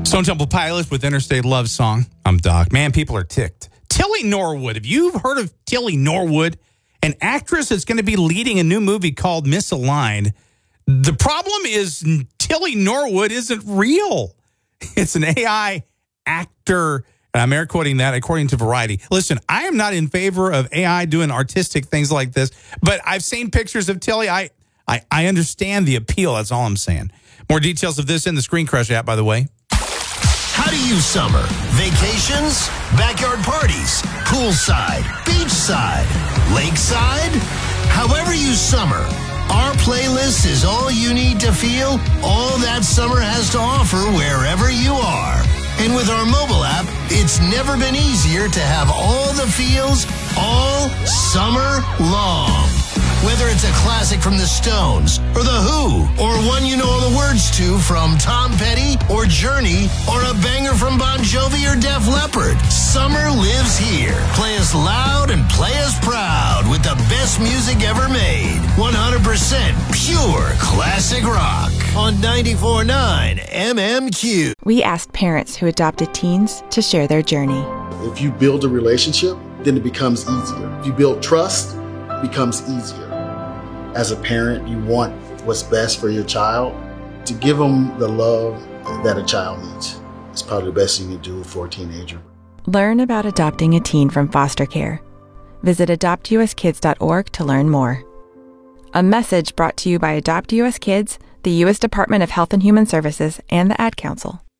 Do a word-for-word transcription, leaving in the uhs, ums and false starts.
Stone Temple Pilots with Interstate Love Song. I'm Doc. Man, people are ticked. Tilly Norwood. Have you heard of Tilly Norwood? An actress that's going to be leading a new movie called Misaligned. The problem is Tilly Norwood isn't real. It's an A I actor. And I'm air quoting that according to Variety. Listen, I am not in favor of A I doing artistic things like this, but I've seen pictures of Tilly. I, I, I understand the appeal. That's all I'm saying. More details of this in the Screen Crush app, by the way. How do you summer? Vacations? Backyard parties? Poolside? Beachside? Lakeside? However you summer, our playlist is all you need to feel all that summer has to offer wherever you are. And with our mobile app, it's never been easier to have all the feels all summer long. Whether it's a classic from the Stones, or The Who, or one you know all the words to from Tom Petty or Journey, or a banger from Bon Jovi or Def Leppard, summer lives here. Play us loud and play us proud with the best music ever made. one hundred percent pure classic rock on ninety-four point nine M M Q. We asked parents who adopted teens to share their journey. If you build a relationship, then it becomes easier. If you build trust, it becomes easier. As a parent, you want what's best for your child. To give them the love that a child needs is probably the best thing you do for a teenager. Learn about adopting a teen from foster care. Visit adopt u s kids dot org to learn more. A message brought to you by Adopt U S Kids, the U S Department of Health and Human Services, and the Ad Council.